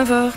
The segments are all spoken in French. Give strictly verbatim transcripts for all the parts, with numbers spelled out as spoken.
neuf heures.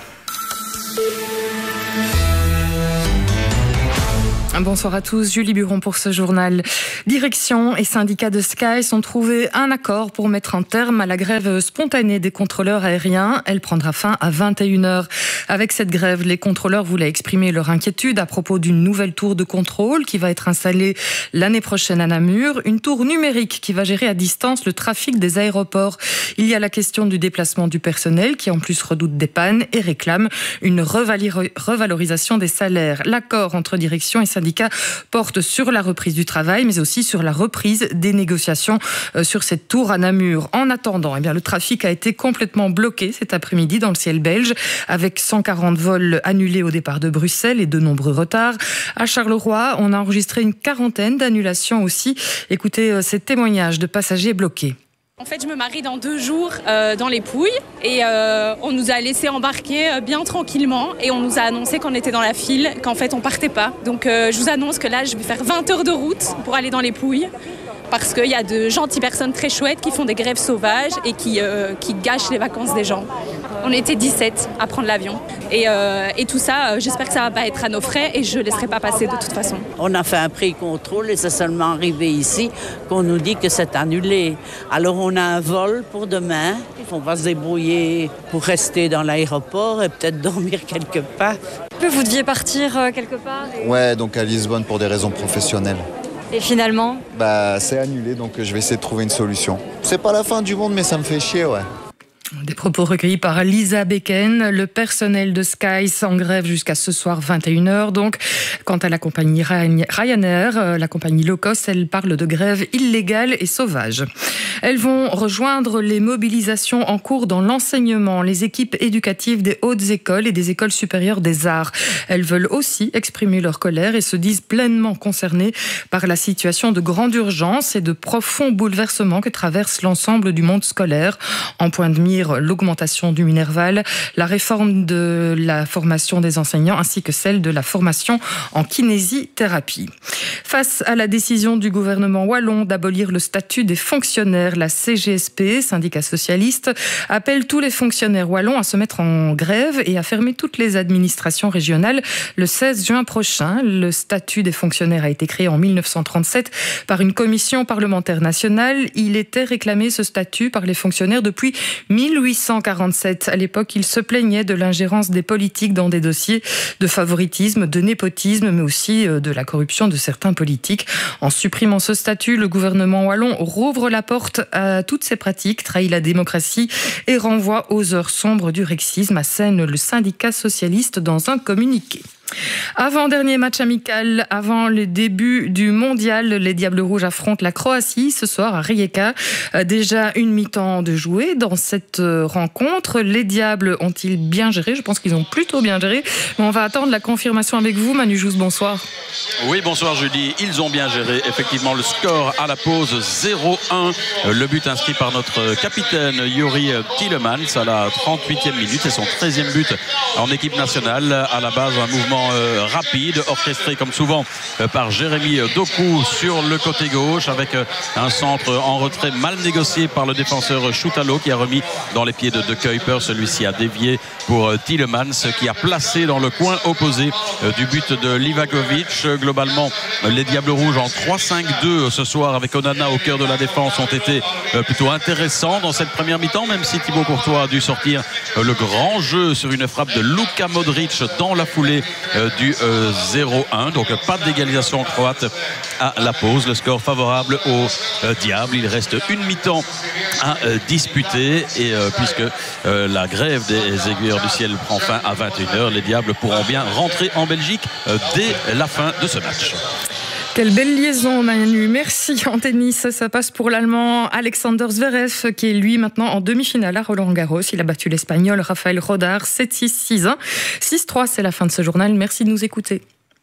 Bonsoir à tous, Julie Buron pour ce journal. Direction et syndicats de Sky ont trouvé un accord pour mettre un terme à la grève spontanée des contrôleurs aériens. Elle prendra fin à vingt et une heures. Avec cette grève, les contrôleurs voulaient exprimer leur inquiétude à propos d'une nouvelle tour de contrôle qui va être installée l'année prochaine à Namur. Une tour numérique qui va gérer à distance le trafic des aéroports. Il y a la question du déplacement du personnel qui en plus redoute des pannes et réclame une revalorisation des salaires. L'accord entre direction et syndicats porte sur la reprise du travail, mais aussi sur la reprise des négociations sur cette tour à Namur. En attendant, eh bien, le trafic a été complètement bloqué cet après-midi dans le ciel belge, avec cent quarante vols annulés au départ de Bruxelles et de nombreux retards. À Charleroi, on a enregistré une quarantaine d'annulations aussi. Écoutez ces témoignages de passagers bloqués. En fait, je me marie dans deux jours euh, dans les Pouilles et euh, on nous a laissé embarquer euh, bien tranquillement et on nous a annoncé qu'on était dans la file, qu'en fait on partait pas. Donc euh, je vous annonce que là, je vais faire vingt heures de route pour aller dans les Pouilles parce qu'il y a de gentilles personnes très chouettes qui font des grèves sauvages et qui, euh, qui gâchent les vacances des gens. On était dix-sept à prendre l'avion et, euh, et tout ça, euh, j'espère que ça va pas être à nos frais et je ne laisserai pas passer de toute façon. On a fait un pré-contrôle et c'est seulement arrivé ici qu'on nous dit que c'est annulé. Alors on a un vol pour demain, on va se débrouiller pour rester dans l'aéroport et peut-être dormir quelque part. Vous deviez partir euh, quelque part et... Ouais, donc à Lisbonne pour des raisons professionnelles. Et finalement Bah c'est annulé, donc je vais essayer de trouver une solution. C'est pas la fin du monde, mais ça me fait chier, ouais. Des propos recueillis par Lisa Becken. Le personnel de Sky en grève jusqu'à ce soir vingt et une heures. Donc, quant à la compagnie Ryanair, la compagnie low cost, elle parle de grève illégale et sauvage. Elles vont rejoindre les mobilisations en cours dans l'enseignement, les équipes éducatives des hautes écoles et des écoles supérieures des arts. Elles veulent aussi exprimer leur colère et se disent pleinement concernées par la situation de grande urgence et de profond bouleversement que traverse l'ensemble du monde scolaire. En point de mire, l'augmentation du Minerval, la réforme de la formation des enseignants ainsi que celle de la formation en kinésithérapie. Face à la décision du gouvernement wallon d'abolir le statut des fonctionnaires, la C G S P, syndicat socialiste, appelle tous les fonctionnaires wallons à se mettre en grève et à fermer toutes les administrations régionales le seize juin prochain. Le statut des fonctionnaires a été créé en mille neuf cent trente-sept par une commission parlementaire nationale. Il était réclamé ce statut par les fonctionnaires depuis mille huit cent quarante-sept. À l'époque, ils se plaignaient de l'ingérence des politiques dans des dossiers de favoritisme, de népotisme, mais aussi de la corruption de certains politiques. En supprimant ce statut, le gouvernement wallon rouvre la porte à toutes ces pratiques, trahit la démocratie et renvoie aux heures sombres du rexisme, assène le syndicat socialiste dans un communiqué. Avant-dernier match amical, avant le début du mondial, les Diables Rouges affrontent la Croatie ce soir à Rijeka. Déjà une mi-temps de jouer dans cette rencontre. Les Diables ont-ils bien géré ? Je pense qu'ils ont plutôt bien géré. Mais on va attendre la confirmation avec vous. Manu Jousse, bonsoir. Oui, bonsoir Julie. Ils ont bien géré. Effectivement, le score à la pause zéro un. Le but inscrit par notre capitaine Yuri Tielemans à la trente-huitième minute. C'est son treizième but en équipe nationale. À la base, un mouvement Euh, rapide, orchestré comme souvent euh, par Jérémy Doku sur le côté gauche avec euh, un centre en retrait mal négocié par le défenseur Choutalo qui a remis dans les pieds de De Kuyper. Celui-ci a dévié pour euh, Tielemans qui a placé dans le coin opposé euh, du but de Livakovic. Euh, globalement, euh, les Diables Rouges en trois cinq deux euh, ce soir avec Onana au cœur de la défense ont été euh, plutôt intéressants dans cette première mi-temps, même si Thibaut Courtois a dû sortir euh, le grand jeu sur une frappe de Luka Modric dans la foulée Euh, du euh, zéro un. Donc pas d'égalisation croate à la pause. Le score favorable aux euh, Diables. Il reste une mi-temps à euh, disputer et euh, puisque euh, la grève des aiguilleurs du ciel prend fin à vingt et une heures, les Diables pourront bien rentrer en Belgique euh, dès la fin de ce match. Quelle belle liaison, Manu. Merci. En tennis, ça passe pour l'Allemand Alexander Zverev, qui est lui maintenant en demi-finale à Roland-Garros. Il a battu l'Espagnol Rafael Rodar sept six, six un. six trois, c'est la fin de ce journal. Merci de nous écouter.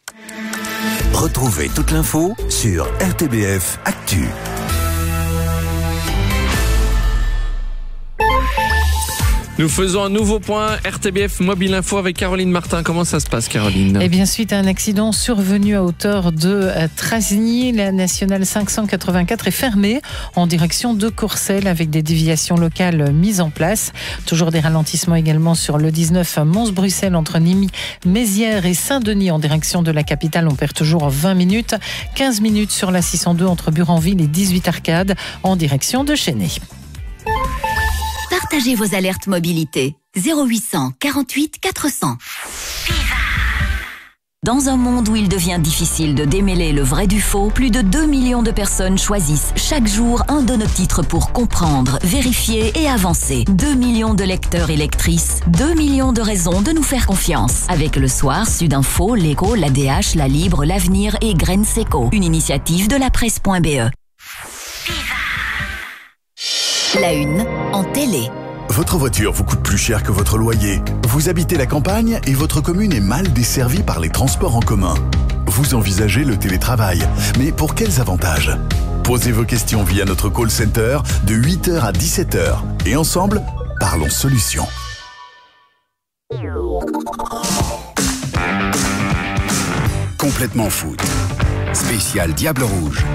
Retrouvez toute l'info sur R T B F Actu. Nous faisons un nouveau point R T B F Mobile Info avec Caroline Martin. Comment ça se passe, Caroline ? Eh bien, suite à un accident survenu à hauteur de Trasny, la nationale cinq cent quatre-vingt-quatre est fermée en direction de Courcelles avec des déviations locales mises en place. Toujours des ralentissements également sur le dix-neuf Mons-Bruxelles entre Nîmes, Mézières et Saint-Denis en direction de la capitale. On perd toujours vingt minutes. quinze minutes sur la six cent deux entre Buranville et dix-huit Arcades en direction de Chênay. Partagez vos alertes mobilité. zéro huit cent quarante-huit quatre cents. Dans un monde où il devient difficile de démêler le vrai du faux, plus de deux millions de personnes choisissent chaque jour un de nos titres pour comprendre, vérifier et avancer. deux millions de lecteurs et lectrices, deux millions de raisons de nous faire confiance. Avec Le Soir, Sudinfo, L'Écho, l'A D H, La Libre, L'Avenir et Graines Seco. Une initiative de la presse point b e. La une en télé. Votre voiture vous coûte plus cher que votre loyer. Vous habitez la campagne et votre commune est mal desservie par les transports en commun. Vous envisagez le télétravail, mais pour quels avantages ? Posez vos questions via notre call center de huit heures à dix-sept heures. Et ensemble, parlons solutions. Complètement foot. Spécial Diable Rouge.